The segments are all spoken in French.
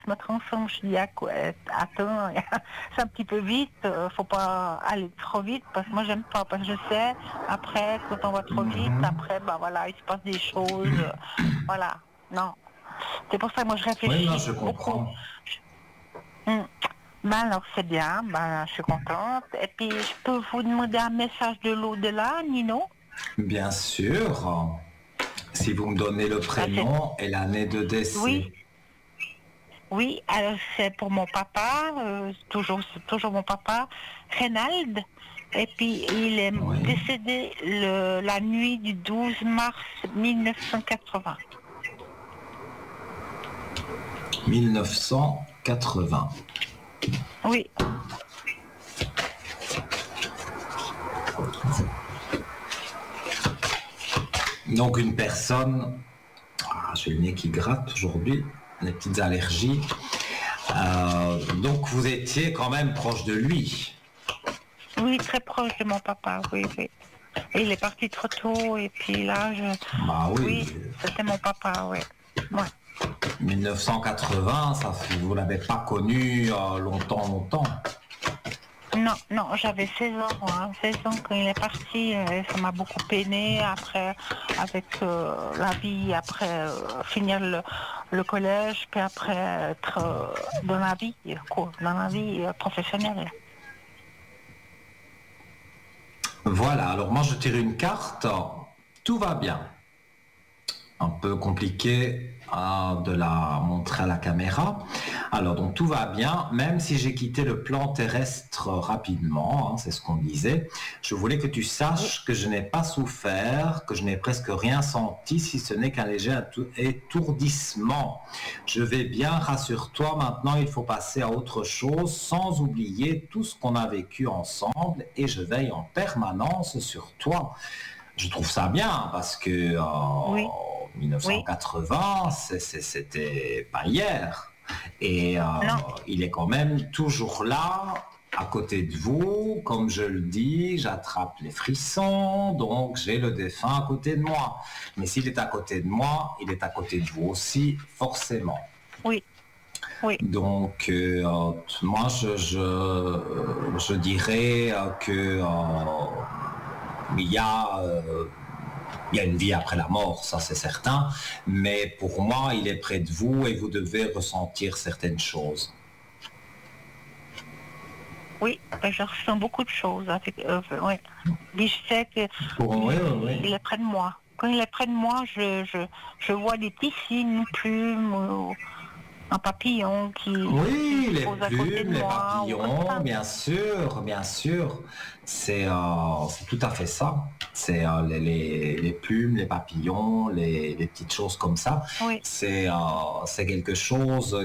se mettre ensemble. Je dis, attends, c'est un petit peu vite, faut pas aller trop vite, parce que moi j'aime pas, parce que je sais, après, quand on va trop vite, après, bah voilà, il se passe des choses, voilà, non. C'est pour ça que moi je Oui, non, réfléchis je beaucoup. comprends. Ben alors c'est bien, ben je suis contente. Et puis je peux vous demander un message de l'au-delà, Nino? Bien sûr, si vous me donnez le Ben, prénom et l'année de oui, décès. oui, alors c'est pour mon papa, c'est toujours mon papa, Reynald. Et puis il est Oui, décédé la nuit du 12 mars 1980. 1980. Oui, Donc une personne, j'ai le nez qui gratte aujourd'hui, des petites allergies. Donc vous étiez quand même proche de lui. oui, très proche de mon papa, oui, oui. Et il est parti trop tôt, et puis là, Bah oui, oui, c'était mon papa, oui. Ouais. 1980, ça, vous l'avez pas connu longtemps. Non, non, j'avais 16 ans, hein, 16 ans quand il est parti, ça m'a beaucoup peiné après, avec la vie, après finir le collège, puis après être dans la vie, quoi, dans la vie professionnelle. Voilà, alors moi je tire une carte, tout va bien. Un peu compliqué de la montrer à la caméra. Alors donc tout va bien, même si j'ai quitté le plan terrestre rapidement, c'est ce qu'on disait. Je voulais que tu saches que je n'ai pas souffert, que je n'ai presque rien senti, si ce n'est qu'un léger étourdissement. Je vais bien, rassure-toi, maintenant il faut passer à autre chose, sans oublier tout ce qu'on a vécu ensemble, et je veille en permanence sur toi. Je trouve ça bien parce que Oui, oui, 1980, c'était pas hier. Et non, il est quand même toujours là, à côté de vous. Comme je le dis, j'attrape les frissons, donc j'ai le défunt à côté de moi. Mais s'il est à côté de moi, il est à côté de vous aussi, forcément. oui, oui, Donc, moi, je dirais que il y a une vie après la mort, ça c'est certain, mais pour moi, il est près de vous et vous devez ressentir certaines choses. oui, ben, je ressens beaucoup de choses avec ouais. Puis je sais que Oui, oui, oui. il est près de moi. Quand il est près de moi, je vois des petits signes, une plume, un papillon qui Oui, se les pose à côté de plumes, les moi, ou comme papillons, ça. bien sûr. C'est tout à fait ça. C'est les plumes, les papillons, les petites choses comme ça. Oui, C'est quelque chose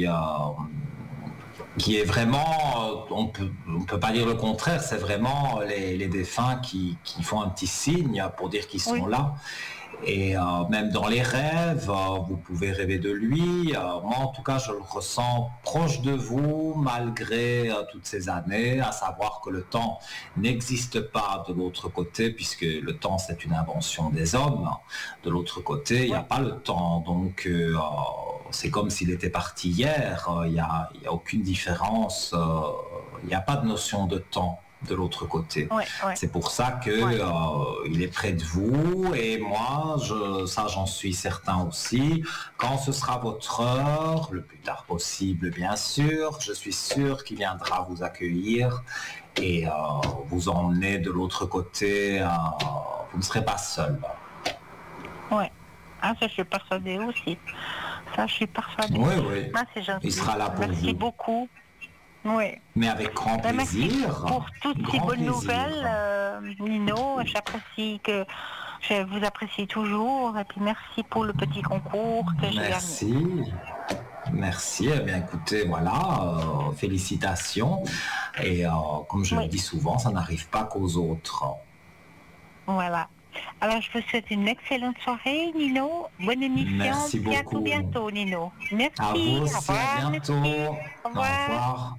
qui est vraiment, on peut pas dire le contraire, c'est vraiment les défunts qui font un petit signe pour dire qu'ils sont oui, là. Et même dans les rêves, vous pouvez rêver de lui. Moi, en tout cas, je le ressens proche de vous malgré toutes ces années, à savoir que le temps n'existe pas de l'autre côté, puisque le temps, c'est une invention des hommes. De l'autre côté, il n'y a oui, pas le temps. Donc, c'est comme s'il était parti hier. Il n'y a aucune différence. Il n'y a pas de notion de temps de l'autre côté. oui, oui, C'est pour ça que oui, il est près de vous et moi, ça j'en suis certain aussi. Quand ce sera votre heure, le plus tard possible bien sûr, je suis sûr qu'il viendra vous accueillir et vous emmener de l'autre côté. Vous ne serez pas seul. oui. Ah, ça, je suis persuadée aussi. Ça, je suis persuadée. Oui, oui. Ah, c'est Il gentil. sera là pour Merci vous. beaucoup. Oui. Mais avec grand Ben, merci plaisir. pour toutes ces Grand bonnes plaisir. nouvelles, Nino. Je vous apprécie toujours. Et puis merci pour le petit concours que j'ai gagné. Merci. Merci. Eh bien, écoutez, voilà, félicitations. Et comme je le Oui, dis souvent, ça n'arrive pas qu'aux autres. voilà. Alors, je vous souhaite une excellente soirée, Nino. Bonne émission. Merci Puis à tout beaucoup. bientôt, Nino. À vous Merci. Au aussi, à revoir. bientôt. Merci. Au Au revoir. revoir.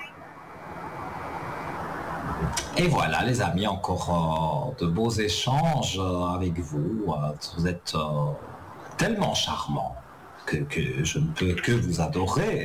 Et voilà, les amis, encore de beaux échanges avec vous. Vous êtes tellement charmants que je ne peux que vous adorer.